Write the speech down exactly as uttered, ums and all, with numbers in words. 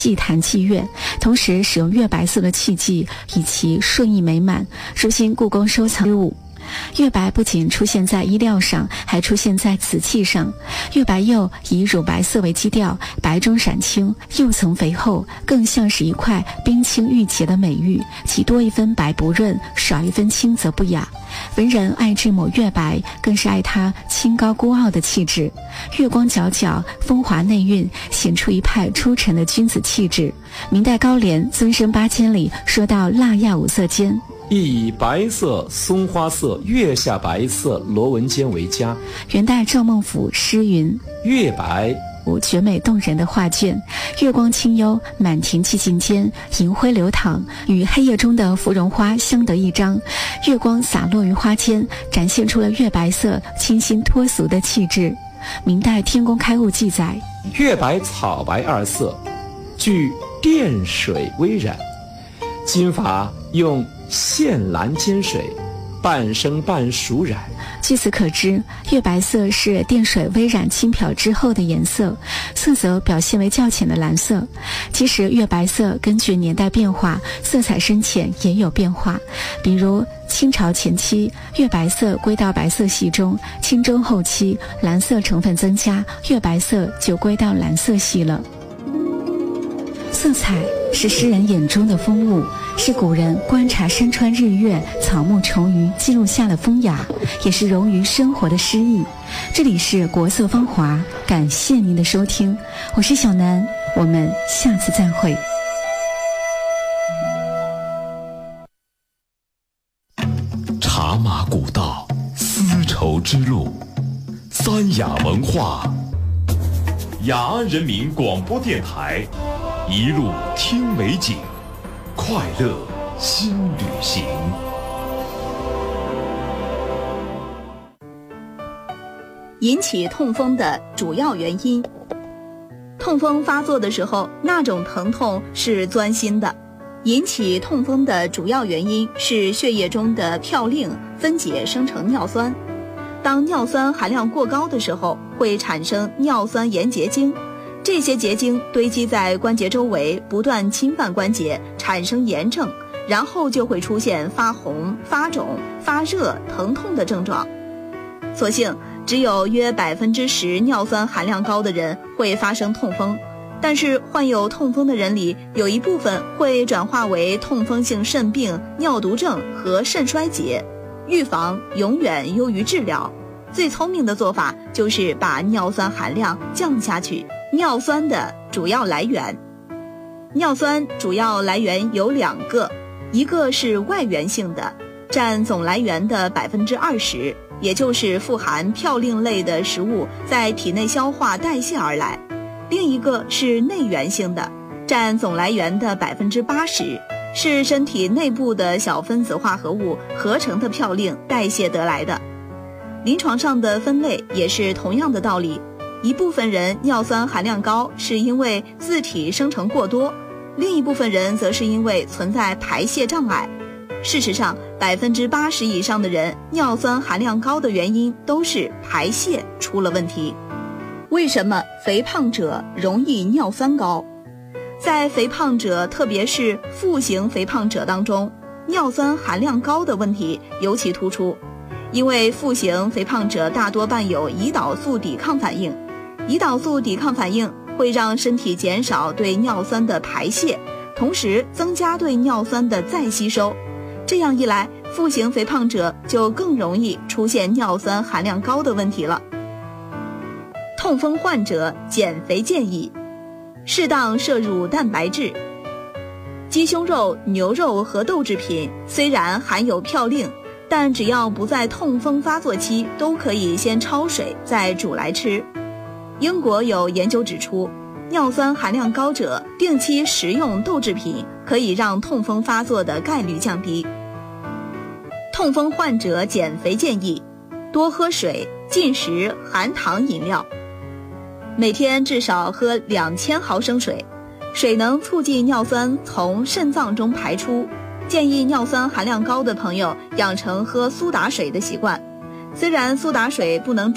忌谈忌月，同时使用月白色的器具，以其顺意美满，如今故宫收藏之物。月白不仅出现在衣料上，还出现在瓷器上。月白釉以乳白色为基调，白中闪青，釉层肥厚，更像是一块冰清玉洁的美玉，其多一分白不润，少一分清则不雅。文人爱这抹月白，更是爱它清高孤傲的气质。月光皎皎，风华内蕴，显出一派出尘的君子气质。明代高廉《尊生八间》里说到蜡亚五色间， 亦以白色、松花色、月下白色、螺纹间为佳。 元代赵孟俯诗云： 月白绝美动人的画卷，月光清幽，满庭寂静间，银辉流淌，与黑夜中的芙蓉花相得益彰。月光洒落于花间，展现出了月白色清新脱俗的气质。明代《天工开物》记载： 月白草白二色，具电水微染，金法用线蓝煎水，半生半熟染。 据此可知，月白色是电水微染轻漂之后的颜色，色泽表现为较浅的蓝色。其实月白色根据年代变化，色彩深浅也有变化。比如清朝前期，月白色归到白色系中；清中后期，蓝色成分增加，月白色就归到蓝色系了。色彩是诗人眼中的风物，是古人观察山川日月、草木虫鱼记录下的风雅，也是融于生活的诗意。这里是国色芳华，感谢您的收听，我是小南，我们下次再会。 茶马古道，丝绸之路，三雅文化，雅安人民广播电台，一路听美景，快乐新旅行。 引起痛风的主要原因。痛风发作的时候，那种疼痛是钻心的。引起痛风的主要原因是血液中的嘌呤分解生成尿酸。当尿酸含量过高的时候，会产生尿酸盐结晶，这些结晶堆积在关节周围，不断侵犯关节，产生炎症，然后就会出现发红、发肿、发热、疼痛的症状。所幸只有约百分之十尿酸含量高的人会发生痛风，但是患有痛风的人里，有一部分会转化为痛风性肾病、尿毒症和肾衰竭。预防永远优于治疗，最聪明的做法就是把尿酸含量降下去。尿酸的主要来源，尿酸主要来源有两个，一个是外源性的，占总来源的百分之二十，也就是富含嘌呤类的食物在体内消化代谢而来；另一个是内源性的，占总来源的百分之八十，是身体内部的小分子化合物合成的嘌呤代谢得来的。临床上的分类也是同样的道理。一部分人尿酸含量高是因为自体生成过多，另一部分人则是因为存在排泄障碍。事实上，百分之八十以上的人尿酸含量高的原因都是排泄出了问题。为什么肥胖者容易尿酸高？在肥胖者，特别是腹型肥胖者当中，尿酸含量高的问题尤其突出。因为腹型肥胖者大多伴有胰岛素抵抗反应，胰岛素抵抗反应会让身体减少对尿酸的排泄，同时增加对尿酸的再吸收。这样一来，腹型肥胖者就更容易出现尿酸含量高的问题了。痛风患者减肥建议：适当摄入蛋白质。鸡胸肉、牛肉和豆制品虽然含有嘌呤，但只要不在痛风发作期，都可以先焯水再煮来吃。英国有研究指出，尿酸含量高者定期食用豆制品可以让痛风发作的概率降低。痛风患者减肥建议：多喝水，禁食含糖饮料，每天至少喝两千毫升水，水能促进尿酸从肾脏中排出。建议尿酸含量高的朋友养成喝苏打水的习惯，虽然苏打水不能